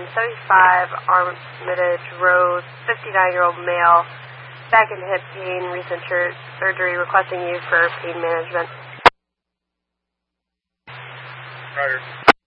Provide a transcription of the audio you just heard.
75 Armitage Road, 59-year-old male, back and hip pain, recent surgery, requesting you for pain management. Roger.